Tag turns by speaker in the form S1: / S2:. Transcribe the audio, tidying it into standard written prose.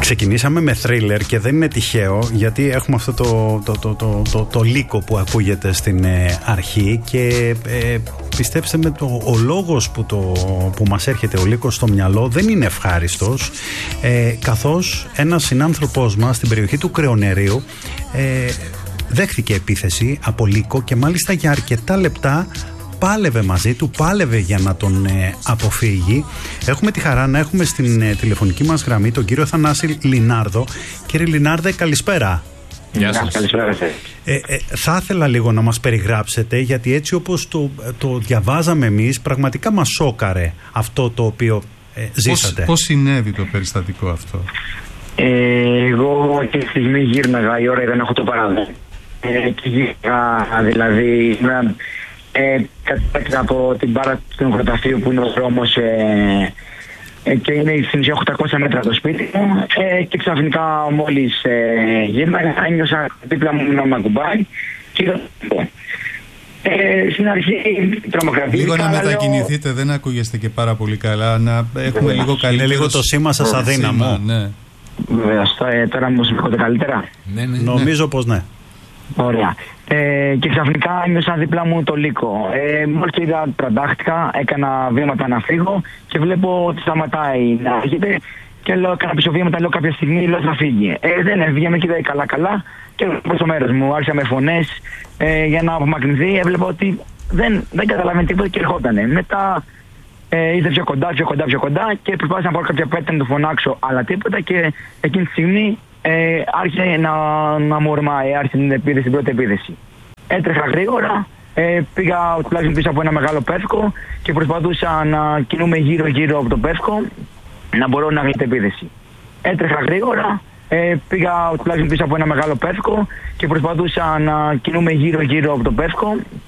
S1: Ξεκινήσαμε με θρίλερ και δεν είναι τυχαίο, γιατί έχουμε αυτό το λύκο που ακούγεται στην αρχή και πιστέψτε με, ο λόγος που μας έρχεται ο λύκος στο μυαλό δεν είναι ευχάριστος, καθώς ένας συνάνθρωπός μας στην περιοχή του Κρεονερίου δέχθηκε επίθεση από λύκο και μάλιστα για αρκετά λεπτά πάλευε μαζί του, πάλευε για να τον αποφύγει. Έχουμε τη χαρά να έχουμε στην τηλεφωνική μας γραμμή τον κύριο Θανάση Λινάρδο. Κύριε Λινάρδε, καλησπέρα.
S2: Γεια σας. Καλησπέρα.
S1: Θα ήθελα λίγο να μας περιγράψετε, γιατί έτσι όπως το διαβάζαμε εμείς, πραγματικά μας σόκαρε αυτό το οποίο ζήσατε.
S3: Πώς συνέβη το περιστατικό αυτό?
S2: Εγώ αυτή τη στιγμή γύρναγα, η ώρα ήταν 8 το παράδειγμα. Και γύρναγα, δηλαδή κατέβηκα από την μπάρα του νεκροταφείου που είναι ο δρόμος και είναι στην ουσία 800 μέτρα το σπίτι μου, και ξαφνικά μόλις γύρναγα ένιωσα δίπλα μου να με ακουμπάει και στην αρχή τρομοκρατήθηκα.
S3: Λίγο να μετακινηθείτε, δεν ακούγεστε και πάρα πολύ καλά, να έχουμε λίγο καλύτερο.
S1: Είναι λίγο το σήμα σας αδύναμο.
S3: Ναι.
S2: Βεβαίως, τώρα μου ακούτε καλύτερα?
S3: Ναι.
S1: Νομίζω πως ναι.
S2: Ωραία. Και ξαφνικά ένιωσα δίπλα μου το λύκο. Μόλις το είδα, τραντάχτηκα, έκανα βήματα να φύγω και βλέπω ότι σταματάει να έρχεται και λέω, έκανα πίσω βήματα, λέω κάποια στιγμή, λέω θα φύγει. Δεν έφυγε, με κοίταγε καλά και προς το μέρος μου, άρχισα με φωνές για να απομακρυνθεί. Έβλεπα ότι δεν καταλαβαίνει τίποτα και ερχότανε. Μετά ήρθε πιο κοντά και προσπάθησα να πάρω κάποια πέτρα να το φωνάξω, αλλά τίποτα, και εκείνη τη στιγμή άρχισε να μου ορμάει, άρχισε την πρώτη επίθεση. Έτρεχα γρήγορα, πήγα τουλάχιστον πίσω από ένα μεγάλο πεύκο και προσπαθούσα να κινούμε γύρω από το πεύκο, να μπορώ να γλύψω την επίθεση. Έτρεχα γρήγορα, πήγα τουλάχιστον πίσω από ένα μεγάλο πεύκο και προσπαθούσα να κινούμε γύρω από το πεύκο,